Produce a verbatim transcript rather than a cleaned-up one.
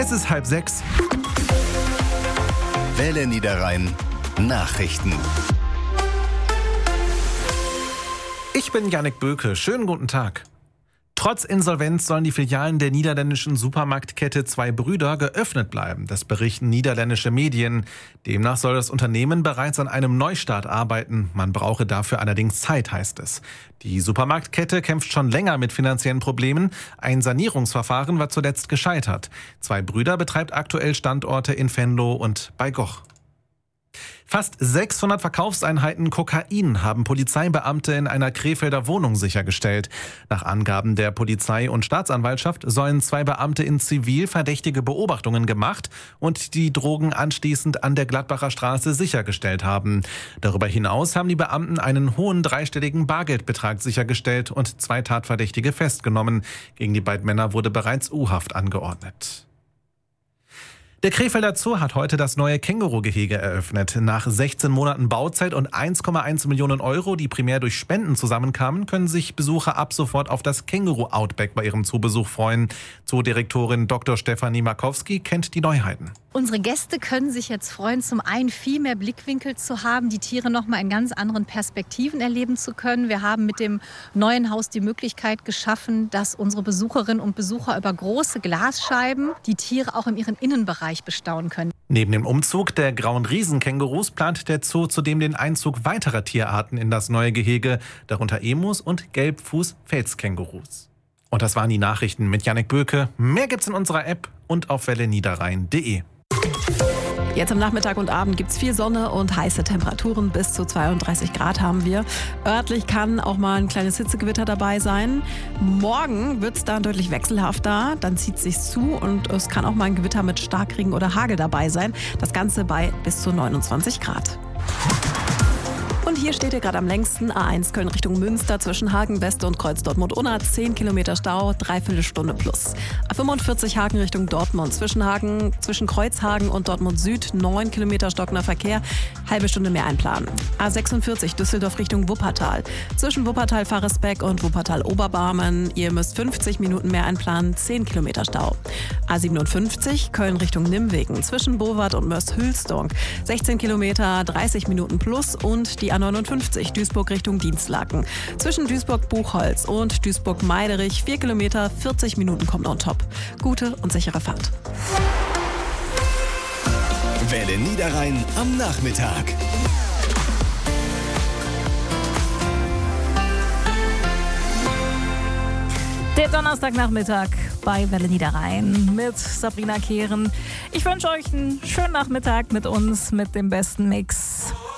Es ist halb sechs. Welle Niederrhein Nachrichten. Ich bin Jannik Böke. Schönen guten Tag. Trotz Insolvenz sollen die Filialen der niederländischen Supermarktkette Zwei Brüder geöffnet bleiben. Das berichten niederländische Medien. Demnach soll das Unternehmen bereits an einem Neustart arbeiten. Man brauche dafür allerdings Zeit, heißt es. Die Supermarktkette kämpft schon länger mit finanziellen Problemen. Ein Sanierungsverfahren war zuletzt gescheitert. Zwei Brüder betreibt aktuell Standorte in Venlo und bei Goch. Fast sechshundert Verkaufseinheiten Kokain haben Polizeibeamte in einer Krefelder Wohnung sichergestellt. Nach Angaben der Polizei und Staatsanwaltschaft sollen zwei Beamte in Zivil verdächtige Beobachtungen gemacht und die Drogen anschließend an der Gladbacher Straße sichergestellt haben. Darüber hinaus haben die Beamten einen hohen dreistelligen Bargeldbetrag sichergestellt und zwei Tatverdächtige festgenommen. Gegen die beiden Männer wurde bereits U-Haft angeordnet. Der Krefelder Zoo hat heute das neue Känguru-Gehege eröffnet. Nach sechzehn Monaten Bauzeit und eins Komma eins Millionen Euro, die primär durch Spenden zusammenkamen, können sich Besucher ab sofort auf das Känguru-Outback bei ihrem Zoobesuch freuen. Zoodirektorin Doktor Stefanie Markowski kennt die Neuheiten. Unsere Gäste können sich jetzt freuen, zum einen viel mehr Blickwinkel zu haben, die Tiere noch mal in ganz anderen Perspektiven erleben zu können. Wir haben mit dem neuen Haus die Möglichkeit geschaffen, dass unsere Besucherinnen und Besucher über große Glasscheiben die Tiere auch in ihren Innenbereich bestaunen können. Neben dem Umzug der grauen Riesenkängurus plant der Zoo zudem den Einzug weiterer Tierarten in das neue Gehege, darunter Emus und Gelbfuß-Felskängurus. Und das waren die Nachrichten mit Jannik Böke. Mehr gibt's in unserer App und auf welle niederrhein punkt de. Jetzt am Nachmittag und Abend gibt es viel Sonne und heiße Temperaturen. Bis zu zweiunddreißig Grad haben wir. Örtlich kann auch mal ein kleines Hitzegewitter dabei sein. Morgen wird es dann deutlich wechselhafter. Dann zieht es sich zu und es kann auch mal ein Gewitter mit Starkregen oder Hagel dabei sein. Das Ganze bei bis zu neunundzwanzig Grad. Und hier steht ihr gerade am längsten. A eins Köln Richtung Münster zwischen Hagen West und Kreuz Dortmund-Unna. zehn Kilometer Stau, dreiviertel Stunde plus. A fünfundvierzig Hagen Richtung Dortmund zwischen Hagen, zwischen Kreuzhagen und Dortmund Süd. neun Kilometer stockender Verkehr, halbe Stunde mehr einplanen. A sechsundvierzig Düsseldorf Richtung Wuppertal. Zwischen Wuppertal-Faresbeck und Wuppertal-Oberbarmen. Ihr müsst fünfzig Minuten mehr einplanen, zehn Kilometer Stau. A siebenundfünfzig Köln Richtung Nimwegen. Zwischen Bowart und Mörs-Hülsdorf. sechzehn Kilometer, dreißig Minuten plus. Und die A neunundfünfzig Duisburg Richtung Dienstlaken. Zwischen Duisburg-Buchholz und Duisburg-Meiderich vier Kilometer, vierzig Minuten kommt on top. Gute und sichere Fahrt. Welle Niederrhein am Nachmittag. Der Donnerstagnachmittag bei Welle Niederrhein mit Sabrina Kehren. Ich wünsche euch einen schönen Nachmittag mit uns, mit dem besten Mix.